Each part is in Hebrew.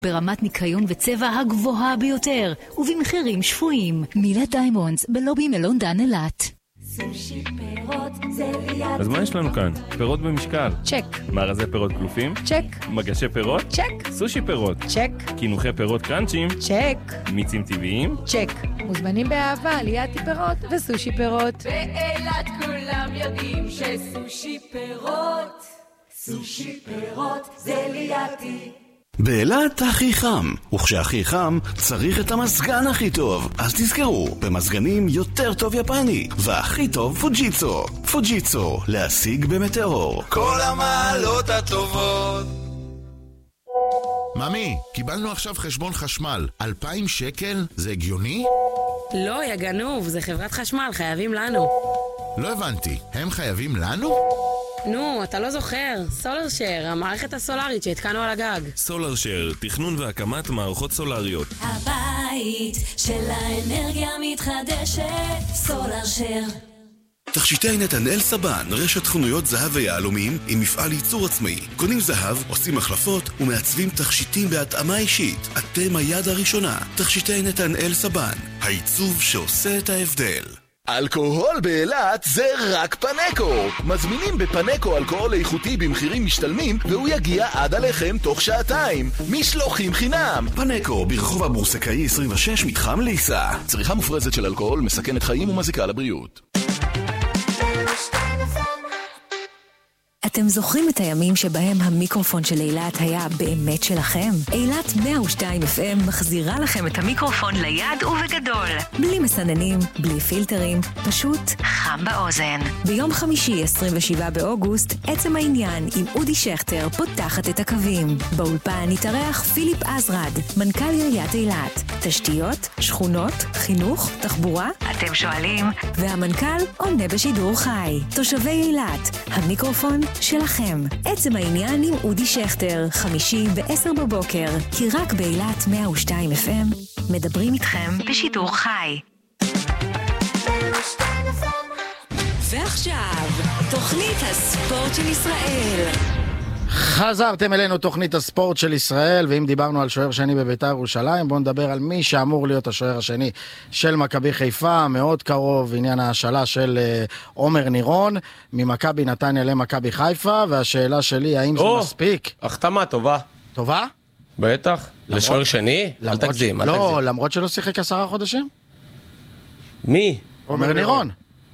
ברמת ניקיון וצבע הגבוהה ביותר, ובמחירים שפויים. מילה דיימונדס, בלובי מלון דן אילת. סושי פירות זה ליד. אז מה יש לנו כאן? פירות במשקל. צ'ק. מארזי פירות כלופים? צ'ק. מגשי פירות? צ'ק. סושי פירות? צ'ק. קינוחי פירות קרנצ'ים? צ'ק. מיצים טבעיים? צ'ק. מוזמנים באהבה ליד פירות וסושי פירות. באילת כולם יודעים שסושי פירות, סושי פירות זה לידי. באילת הכי חם, וכשהכי חם צריך את המזגן הכי טוב. אז תזכרו, במזגנים יותר טוב יפני, והכי טוב פוג'יצו. פוג'יצו, להשיג במטאור. כל המעלות הטובות. ממי, קיבלנו עכשיו חשבון חשמל. 2,000 שקל? זה הגיוני? לא, יא גנוב, זה חברת חשמל, חייבים לנו. לא הבנתי, הם חייבים לנו? נו, אתה לא זוכר, סולר שר, המערכת הסולרית שהתקנו על הגג. סולר שר, תכנון והקמת מערכות סולריות. הבית של האנרגיה מתחדשת, סולר שר. תכשיטי נתנאל סבן, רשת חנויות זהב ויהלומים עם מפעל ייצור עצמאי. קונים זהב, עושים החלפות ומעצבים תכשיטים בהתאמה אישית. אתם היד הראשונה. תכשיטי נתנאל סבן, העיצוב שעושה את ההבדל. אלכוהול באילת זה רק פנקו. מזמינים בפנקו אלכוהול איכותי במחירים משתלמים, והוא יגיע עד עליכם תוך שעתיים. משלוחים חינם. פנקו, ברחוב הבורסקאי 26, מתחם ליסה. צריכה מופרזת של אלכוהול מסכנת חיים ומזיקה לבריאות. אתם זוכרים את הימים שבהם המיקרופון של אילת היה באמת שלכם? אילת 102 FM מחזירה לכם את המיקרופון ליד ובגדול. בלי מסננים, בלי פילטרים, פשוט חם באוזן. ביום חמישי 27 באוגוסט, עצם העניין עם אודי שכטר פותחת את הקווים. באולפן התארח פיליפ עזרד, מנכ"ל עיריית אילת. תשתיות, שכונות, חינוך, תחבורה? אתם שואלים? והמנכ"ל עונה בשידור חי. תושבי אילת, המיקרופון שלכם. עצם העניין עם אודי שכטר, חמישי ב-10 בבוקר, כי רק באילת 102 FM מדברים איתכם בשידור חי. ועכשיו, תוכנית הספורט של ישראל. חזרתם אלינו תוכנית הספורט של ישראל, ואם דיברנו על שוער שני בבית"ר ירושלים, בואו נדבר על מי שאמור להיות השוער השני של מכבי חיפה, מאוד קרוב, עניין ההשאלה של עומר נירון, ממכבי נתניה למכבי חיפה, והשאלה שלי, האם זה מספיק? החתמה טובה. טובה? בטח. לשוער שני? אל תגזים. לא, למרות שלא שיחק 10 חודשים. מי? עומר נירון.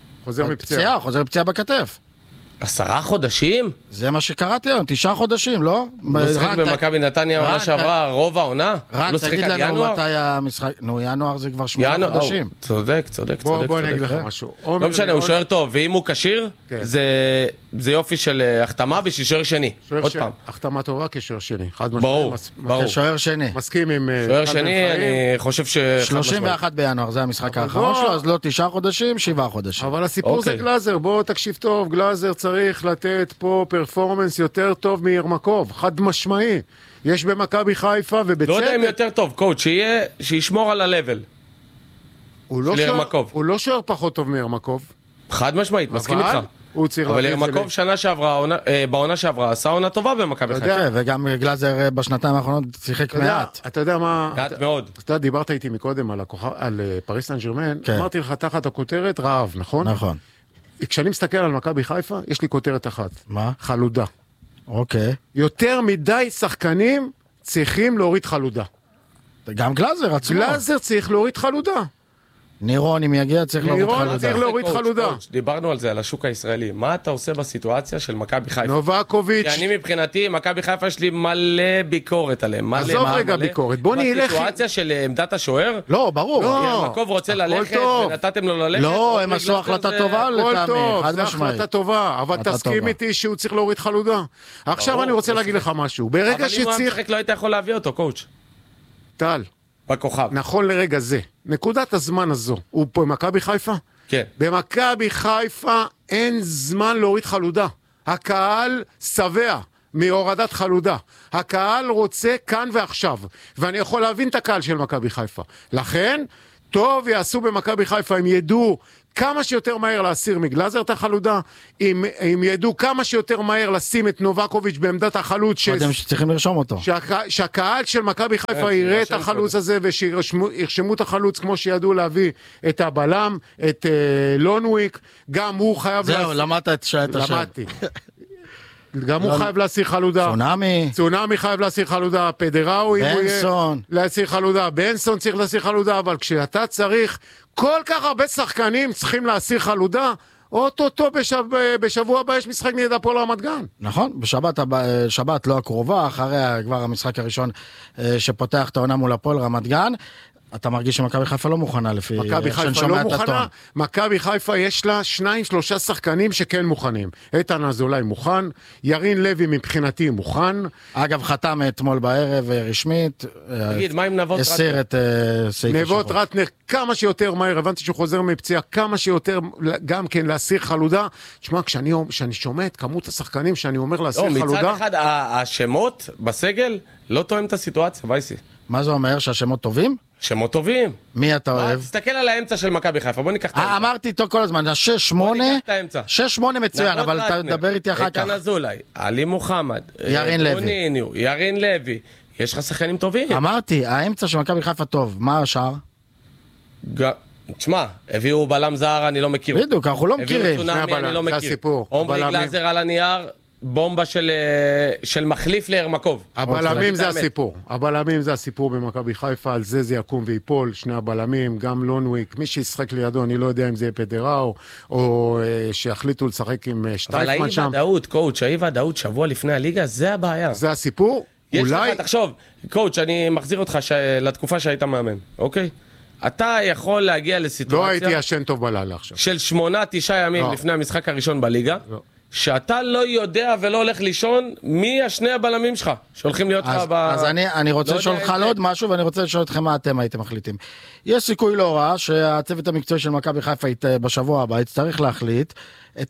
חוזר מפציעה בכתף. 10 חודשים? זה מה שקראתי היום, 9 חודשים, לא? לא שחק במכבי נתניה העונה שעברה, רוב העונה? רן, תגיד לנו מתי המשחק... נו, ינואר זה כבר 8 חודשים. צודק. בוא נגיד לך משהו. לא משנה, הוא שוער טוב, ואם הוא כשיר, זה יופי של החתמה בשביל שוער שני. עוד פעם. החתמה טובה כשוער שני. ברור. כשוער שני. מסכים עם... שוער שני, אני חושב ש... 31 בינואר, זה המשחק האחרון שלו, אז לא 9 חודשים, 7 חודשים. אבל הסיפור זה גלאזר, בוא תקשיב טוב, גלאזר צריך לתת פה פרפורמנס יותר טוב מירמקוב, חד משמעי. יש במכבי חיפה ובצדק. לא יודע אם יותר טוב, קוט, שישמור על הלבל. הוא לא שוער פחות טוב מירמקוב. חד משמעית, מסכים איתך. אבל ירמקוב שנה שעברה, בעונה שעברה, עשה עונה טובה במכבי חיפה. וגם גלאזר בשנתיים האחרונות שיחק מעט. אתה יודע מה... מעט מאוד. אתה דיברת איתי מקודם על פריס סן ז'רמן, אמרתי לך תחת הכותרת רעב, נכון? נכון. כשאני מסתכל על מכבי חיפה, יש לי כותרת אחת. מה? חלודה. אוקיי. יותר מדי שחקנים צריכים להוריד חלודה. גם גלאזר עצמו. גלאזר צריך להוריד חלודה. נירון, אם יגיע, צריך להוריד חלודה. דיברנו על זה, על השוק הישראלי. מה אתה עושה בסיטואציה של מכבי חיפה? נובקוביץ'. כי אני מבחינתי, מכבי חיפה יש לי מלא ביקורת עליהם. עזוב רגע ביקורת. בוא נלך... בסיטואציה של עמדת השוער? לא, ברור. ירמקוב רוצה ללכת ונתתם לו ללכת? לא, הם עשו החלטה טובה לטעמי. זה החלטה טובה, אבל תסכים איתי שהוא צריך להוריד חלודה. עכשיו אני רוצה להגיד לך משהו. ברגע שצריך... אבל אם הוא המשחק לא היית יכול להביא אותו, קואוץ'. טל. בכוכב. נכון לרגע זה. נקודת הזמן הזו. הוא פה במכבי חיפה? כן. במכבי חיפה אין זמן להוריד חלודה. הקהל שבע מהורדת חלודה. הקהל רוצה כאן ועכשיו. ואני יכול להבין את הקהל של מכבי חיפה. לכן, טוב יעשו במכבי חיפה, הם ידעו כמה שיותר מהר להסיר מגלאזר את החלודה, אם ידעו כמה שיותר מהר לשים את נובקוביץ' בעמדת החלוץ, אתם שצריכים לרשום אותו. שהקהל של מכבי חיפה יראה את החלוץ הזה, ושירשמו את החלוץ כמו שידעו להביא את הבלם, את לונוויק, גם הוא חייב... זהו, למדת את השם. למדתי. גם הוא חייב להסיר חלודה. צונאמי חייב להסיר חלודה. פדראו, אם הוא יהיה להסיר חלודה. בנסון צריך להסיר חלודה, אבל כשאתה צריך, כל כך הרבה שחקנים צריכים להסיר חלודה, אוטוטו בשבוע הבא יש משחק נגד הפועל רמת גן. נכון, בשבת לא הקרובה, אחריה כבר המשחק הראשון שפותח את העונה מול הפועל רמת גן. אתה מרגיש שמכבי חיפה לא מוכנה לפי... מכבי חיפה לא מוכנה, מכבי חיפה יש לה 2-3 שחקנים שכן מוכנים. איתן אזולאי מוכן, ירין לוי מבחינתי מוכן. אגב, חתם אתמול בערב רשמית. תגיד, מה עם נבות רטנר? הסיר את סעיף השחור. נבות רטנר כמה שיותר מהר, הבנתי שהוא חוזר מפציעה, כמה שיותר גם כן להסיר חלודה. תשמע, כשאני שומע את כמות השחקנים שאני אומר להסיר חלודה... מצד אחד, השמות בסגל לא תואם את הסיטואציה, וייסי. מה זה אומר? שהשמות טובים? שמות טובים. מי אתה אוהב? תסתכל על האמצע של מכבי חיפה, בוא ניקח את האמצע. אמרתי איתו כל הזמן, 6-8 מצוין, אבל תדבר איתי אחר כך. איתן אזולאי, עלי מוחמד, ירין לוי, יש לך שחקנים טובים. אמרתי, האמצע של מכבי חיפה טוב, מה השאר? תשמע, הביאו בלם זר, אני לא מכיר. בדיוק, אנחנו לא מכירים. הביאו צונאמי, אני לא מכיר. עומרי גלאזר על הנייר, בומבה של מחליף להרמקוב. הבלמים זה הסיפור. הבלמים זה הסיפור במכבי חיפה, על זה יקום ויפול, שני הבלמים, גם לונוויק, מי שישחק לידו, אני לא יודע אם זה יהיה פדראו, או שיחליטו לשחק עם שטייפמן שם. אבל האי-ודאות, קואוץ', האי-ודאות שבוע לפני הליגה, זה הבעיה. זה הסיפור? יש לך, תחשוב, קואוץ', אני מחזיר אותך לתקופה שהיית מאמן, אוקיי? אתה יכול להגיע לסיטואציה... לא הייתי ישן טוב בלילה עכשיו. של 8-9 ימים לפני המשחק הראשון בליגה. לא. שאתה לא יודע ולא הולך לישון מי השני הבלמים שלך שהולכים להיות לך אז אני רוצה לשאול אותך על עוד משהו, ואני רוצה לשאול אתכם מה אתם הייתם מחליטים. יש סיכוי לא רע שהצוות המקצועי של מכבי חיפה בשבוע הבא יצטרך להחליט את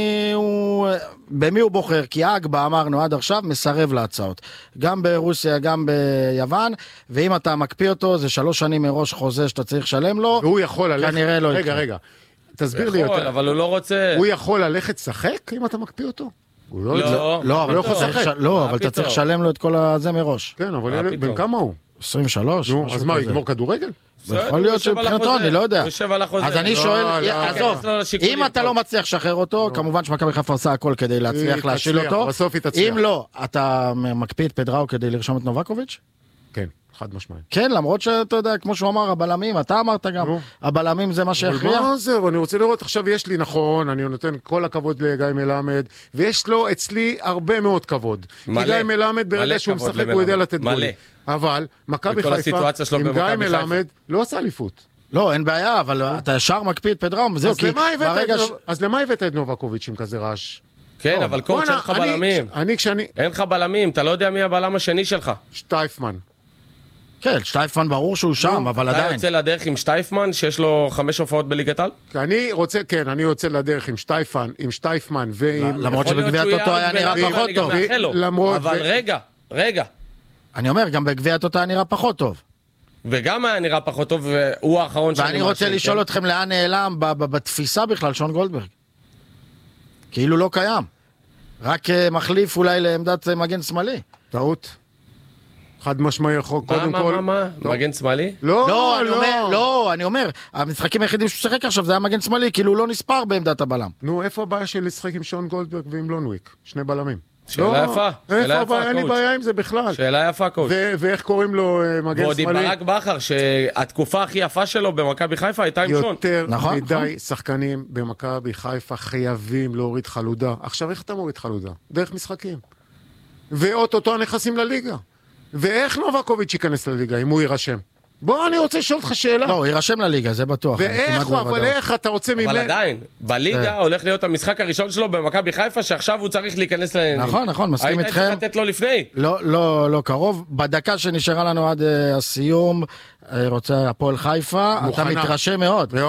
במי הוא בוחר, כי אגבה אמרנו עד עכשיו מסרב להצעות, גם ברוסיה גם ביוון, ואם אתה מקפיא אותו זה 3 שנים מראש חוזה שאתה צריך לשלם לו, והוא יכול ללכת, כנראה לא רגע תסביר לי יותר. אבל הוא לא רוצה... הוא יכול ללכת שחק אם אתה מקפיא אותו? לא, אבל לא, אבל אתה צריך לשלם לו את כל הזה מראש. כן, אבל בין כמה הוא? 23. אז מה, יגמור כדורגל? יכול להיות שבחינתו, אני לא יודע. אז אני שואל, עזוב, אם אתה לא מצליח לשחרר אותו, כמובן שמכבי חיפה עושה הכל כדי להצליח להשיל אותו. אם לא, אתה מקפיא את פדראו כדי לרשום את נובקוביץ'? כן. חד משמעית. כן, למרות שאתה יודע, כמו שהוא אמר, הבלמים, אתה אמרת גם, הבלמים זה מה שהכריע. אבל מה זה? אני רוצה לראות, עכשיו יש לי נכון, אני נותן כל הכבוד לגיא מלמד, ויש לו אצלי הרבה מאוד כבוד. כי גיא מלמד ברגע שהוא משחק הוא יודע לתת גולים. אבל מכבי חיפה עם גיא מלמד לא עשה אליפות. לא, אין בעיה, אבל אתה ישר מקפיא את פדראו, וזהו, כי ברגע... אז למה הבאת את נובקוביץ' עם כזה רעש? כן, אבל קורט אין לך בלמים. אין לך בלמים, אתה לא יודע מי הבלם השני שלך. שטייפמן. כן, שטייפמן ברור שהוא שם, אבל עדיין. אתה יוצא לדרך עם שטייפמן, שיש לו 5 הופעות בליגת העל? אני יוצא לדרך עם שטייפמן ועם... למרות שבגביע הטוטו היה נראה פחות טוב. אבל רגע. אני אומר, גם בגביע הטוטו היה נראה פחות טוב. וגם היה נראה פחות טוב, והוא האחרון שאני... ואני רוצה לשאול אתכם לאן נעלם בתפיסה בכלל, שון גולדברג. כאילו לא קיים. רק מחליף אולי לעמדת מגן שמאלי. טעות. חד משמעי, קודם כל... מה? מגן שמאלי? לא, אני אומר, המשחקים היחידים שהוא שחק עכשיו זה היה מגן שמאלי, כאילו הוא לא נספר בעמדת הבלם. נו, איפה הבעיה של לשחק עם שון גולדברג ועם לונוויק? 2 בלמים. שאלה יפה. אין לי בעיה עם זה בכלל. שאלה יפה, קוץ'. ואיך קוראים לו מגן ועוד שמאלי? עם ברק בכר, שהתקופה הכי יפה שלו במכבי חיפה הייתה עם שון. יותר מדי שחקנים במכבי חיפה חייבים להוריד חלודה. עכשיו, איך אתה מוריד חלודה? דרך משחקים. ואוטוטו נכנסים לליגה. ואיך נובקוביץ' ייכנס לליגה, אם הוא יירשם? בוא, אני רוצה לשאול אותך שאלה. לא, הוא יירשם לליגה, זה בטוח. אבל איך אתה רוצה ממנו? אבל עדיין, בליגה הולך להיות המשחק הראשון שלו במכבי חיפה, שעכשיו הוא צריך להיכנס לעניינים. נכון, מסכים איתכם. היית צריך לתת לו לפני. לא קרוב. בדקה שנשארה לנו עד הסיום, רוצה הפועל חיפה, אתה מתרשם מאוד.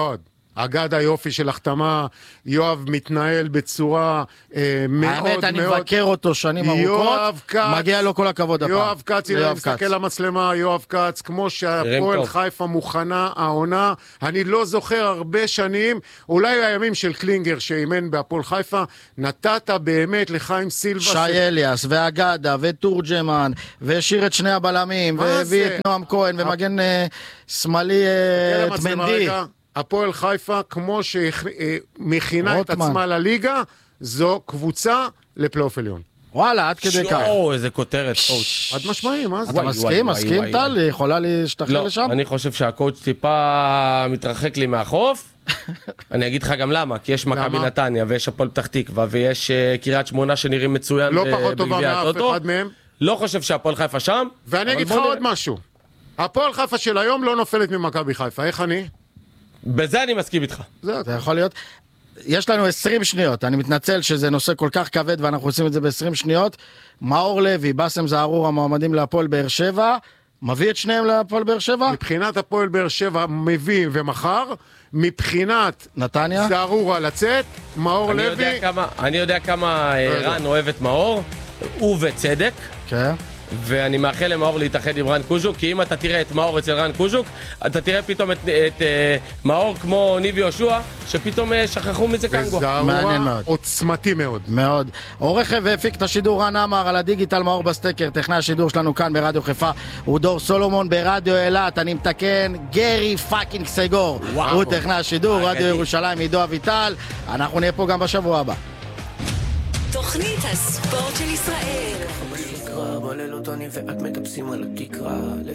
אגד היופי של החתמה, יואב מתנהל בצורה מאוד האמת, אני מבקר אותו שנים ארוכות, מגיע לו כל הכבוד הפעם. יואב כץ, הנה מסתכל למצלמה, יואב כץ, כמו שהפועל חיפה מוכנה העונה, אני לא זוכר הרבה שנים, אולי הימים של קלינגר שאימן בהפועל חיפה, נתת באמת לחיים סילבה. שי אליאס, ואגדה, ותורג'מן, והשאיר את שני הבלמים, והביא את נועם כהן, ומגן שמאלי את מנדי. הפועל חיפה, כמו שמכינה את עצמה לליגה, זו קבוצה לפלייאוף עליון. וואלה, עד כדי כך. איזה כותרת, קואוץ'. עד משמעי, מה זה? אתה מסכים, טל? יכולה להשתחרר לשם? לא, אני חושב שהקואוץ' טיפה מתרחק לי מהחוף. אני אגיד לך גם למה, כי יש מכבי נתניה, ויש הפועל פתח תקווה, ויש קריית שמונה שנראים מצוין. לא פחות טובה מאף אחד מהם. לא חושב שהפועל חיפה שם. ואני אגיד לך עוד משהו. הפועל חיפה של היום לא נופלת ממכבי חיפה. איך אני? בזה אני מסכים איתך. זה יכול להיות. יש לנו 20 שניות, אני מתנצל שזה נושא כל כך כבד ואנחנו עושים את זה ב-20 שניות. מאור לוי, בסם זערור, המועמדים להפועל באר שבע, מביא את שניהם להפועל באר שבע? מבחינת הפועל באר שבע מביא ומחר, מבחינת נתניה? זערורה לצאת, מאור לוי... אני יודע כמה רן אוהב את מאור, ובצדק. כן. ואני מאחל למאור להתאחד עם רן קוז'וק, כי אם אתה תראה את מאור אצל רן קוז'וק, אתה תראה פתאום את מאור כמו ניב יהושע, שפתאום שכחו מזה קנגו. וזערורה עוצמתי מאוד. מאוד. עורך והפיק את השידור רן אמר, על הדיגיטל מאור בסטקר, טכנאי השידור שלנו כאן ברדיו חיפה, הוא דור סולומון ברדיו אילת, אני מתקן, גרי פאקינג סגור. הוא טכנאי השידור, רדיו ירושלים, עידו אביטל, אנחנו נהיה פה גם בשבוע הבא. תוכנית הספורט של ישראל. בלילות אני ואת מטפסים על התקרה